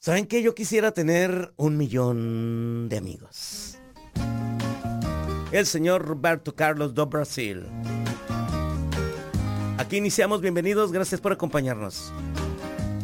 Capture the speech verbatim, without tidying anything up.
¿Saben qué? Yo quisiera tener un millón de amigos. El señor Roberto Carlos do Brasil. Aquí iniciamos, bienvenidos, gracias por acompañarnos.